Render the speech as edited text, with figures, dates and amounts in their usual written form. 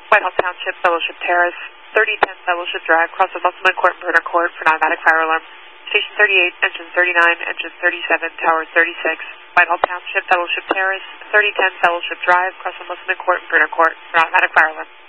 Whitehall Township, Fellowship Terrace, 3010 Fellowship Drive, cross of Musselman Court and Burner Court for non-automatic fire alarm. Station 38, engine 39, engine 37, tower 36. Whitehall Township, Fellowship Terrace, 3010 Fellowship Drive, cross of Musselman Court and Burner Court for non-automatic fire alarm.